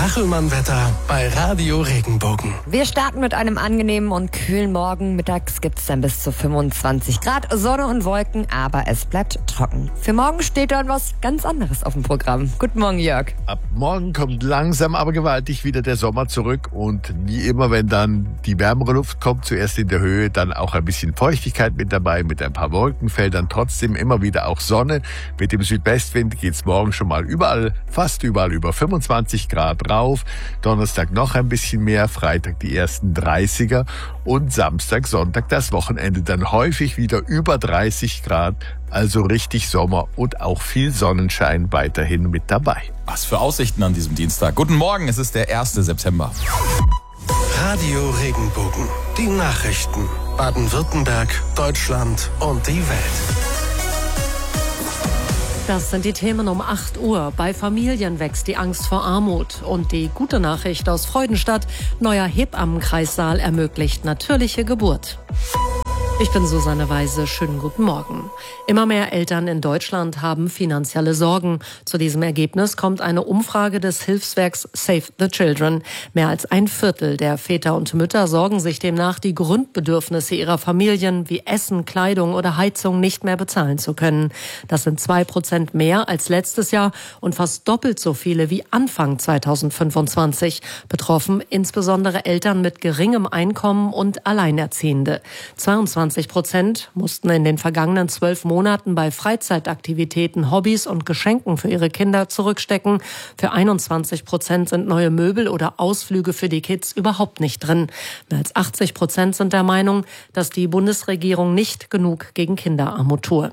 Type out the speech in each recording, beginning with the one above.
Kachelmann-Wetter bei Radio Regenbogen. Wir starten mit einem angenehmen und kühlen Morgen. Mittags gibt es dann bis zu 25 Grad, Sonne und Wolken, aber es bleibt trocken. Für morgen steht dann was ganz anderes auf dem Programm. Guten Morgen, Jörg. Ab morgen kommt langsam, aber gewaltig wieder der Sommer zurück und wie immer, wenn dann die wärmere Luft kommt, zuerst in der Höhe, dann auch ein bisschen Feuchtigkeit mit dabei, mit ein paar Wolkenfeldern, trotzdem immer wieder auch Sonne. Mit dem Südwestwind geht's morgen schon mal fast überall über 25 Grad rauf. Donnerstag noch ein bisschen mehr, Freitag die ersten 30er und Samstag, Sonntag das Wochenende dann häufig wieder über 30 Grad. Also richtig Sommer und auch viel Sonnenschein weiterhin mit dabei. Was für Aussichten an diesem Dienstag. Guten Morgen, es ist der 1. September. Radio Regenbogen. Die Nachrichten. Baden-Württemberg, Deutschland und die Welt. Das sind die Themen um 8 Uhr. Bei Familien wächst die Angst vor Armut. Und die gute Nachricht aus Freudenstadt: neuer Hebammenkreissaal ermöglicht natürliche Geburt. Ich bin Susanne Weise. Schönen guten Morgen. Immer mehr Eltern in Deutschland haben finanzielle Sorgen. Zu diesem Ergebnis kommt eine Umfrage des Hilfswerks Save the Children. Mehr als ein Viertel der Väter und Mütter sorgen sich demnach, die Grundbedürfnisse ihrer Familien wie Essen, Kleidung oder Heizung nicht mehr bezahlen zu können. Das sind 2% mehr als letztes Jahr und fast doppelt so viele wie Anfang 2025. Betroffen insbesondere Eltern mit geringem Einkommen und Alleinerziehende. 22% mussten in den vergangenen 12 Monaten bei Freizeitaktivitäten, Hobbys und Geschenken für ihre Kinder zurückstecken. Für 21% sind neue Möbel oder Ausflüge für die Kids überhaupt nicht drin. Mehr als 80% sind der Meinung, dass die Bundesregierung nicht genug gegen Kinderarmut tue.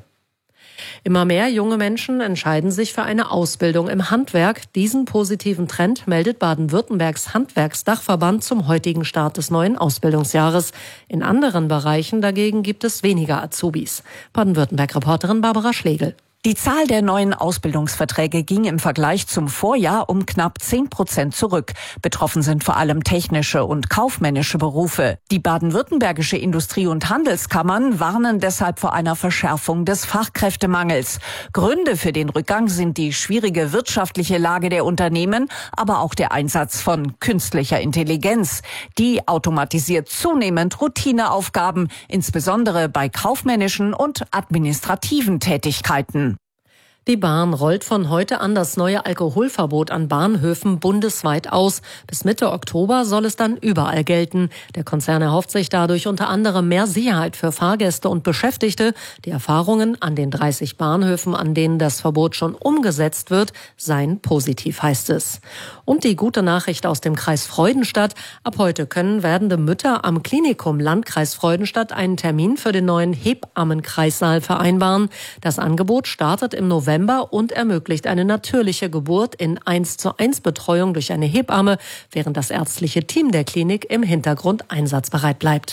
Immer mehr junge Menschen entscheiden sich für eine Ausbildung im Handwerk. Diesen positiven Trend meldet Baden-Württembergs Handwerksdachverband zum heutigen Start des neuen Ausbildungsjahres. In anderen Bereichen dagegen gibt es weniger Azubis. Baden-Württemberg-Reporterin Barbara Schlegel. Die Zahl der neuen Ausbildungsverträge ging im Vergleich zum Vorjahr um knapp 10% zurück. Betroffen sind vor allem technische und kaufmännische Berufe. Die baden-württembergische Industrie- und Handelskammern warnen deshalb vor einer Verschärfung des Fachkräftemangels. Gründe für den Rückgang sind die schwierige wirtschaftliche Lage der Unternehmen, aber auch der Einsatz von künstlicher Intelligenz. Die automatisiert zunehmend Routineaufgaben, insbesondere bei kaufmännischen und administrativen Tätigkeiten. Die Bahn rollt von heute an das neue Alkoholverbot an Bahnhöfen bundesweit aus. Bis Mitte Oktober soll es dann überall gelten. Der Konzern erhofft sich dadurch unter anderem mehr Sicherheit für Fahrgäste und Beschäftigte. Die Erfahrungen an den 30 Bahnhöfen, an denen das Verbot schon umgesetzt wird, seien positiv, heißt es. Und die gute Nachricht aus dem Kreis Freudenstadt: Ab heute können werdende Mütter am Klinikum Landkreis Freudenstadt einen Termin für den neuen Hebammenkreissaal vereinbaren. Das Angebot startet im November und ermöglicht eine natürliche Geburt in 1:1 Betreuung durch eine Hebamme, während das ärztliche Team der Klinik im Hintergrund einsatzbereit bleibt.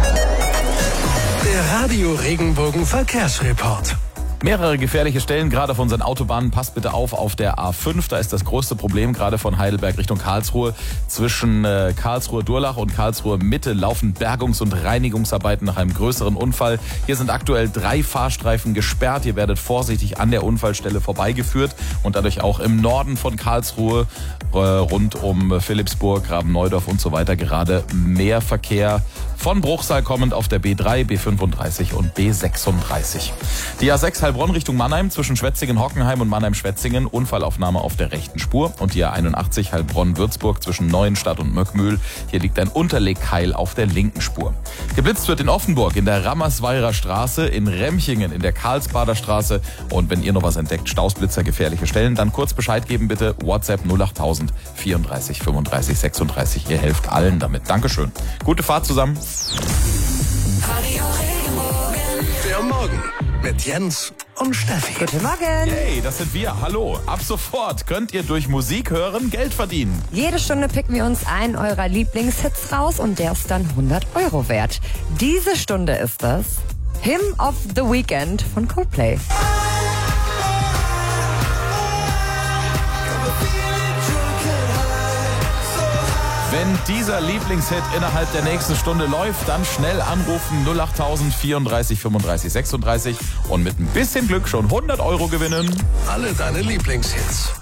Der Radio Regenbogen Verkehrsreport. Mehrere gefährliche Stellen gerade auf unseren Autobahnen. Passt bitte auf der A5. Da ist das größte Problem gerade von Heidelberg Richtung Karlsruhe. Zwischen Karlsruhe-Durlach und Karlsruhe-Mitte laufen Bergungs- und Reinigungsarbeiten nach einem größeren Unfall. Hier sind aktuell 3 Fahrstreifen gesperrt. Ihr werdet vorsichtig an der Unfallstelle vorbeigeführt und dadurch auch im Norden von Karlsruhe rund um Philippsburg, Raben-Neudorf und so weiter gerade mehr Verkehr von Bruchsal kommend auf der B3, B35 und B36. Die A6 Heilbronn Richtung Mannheim zwischen Schwetzingen-Hockenheim und Mannheim-Schwetzingen, Unfallaufnahme auf der rechten Spur. Und die A81 Heilbronn-Würzburg zwischen Neuenstadt und Möckmühl. Hier liegt ein Unterlegkeil auf der linken Spur. Geblitzt wird in Offenburg in der Rammersweirer Straße, in Remchingen in der Karlsbader Straße. Und wenn ihr noch was entdeckt, Stausblitzer, gefährliche Stellen, dann kurz Bescheid geben bitte. WhatsApp 08000 34 35 36. Ihr helft allen damit. Dankeschön. Gute Fahrt zusammen. Der Morgen mit Jens und Steffi. Guten Morgen. Hey, das sind wir. Hallo. Ab sofort könnt ihr durch Musik hören Geld verdienen. Jede Stunde picken wir uns einen eurer Lieblingshits raus und der ist dann 100 € wert. Diese Stunde ist das Hymn of the Weekend von Coldplay. Wenn dieser Lieblingshit innerhalb der nächsten Stunde läuft, dann schnell anrufen 08000 34 35 36 und mit ein bisschen Glück schon 100 € gewinnen. Alle deine Lieblingshits.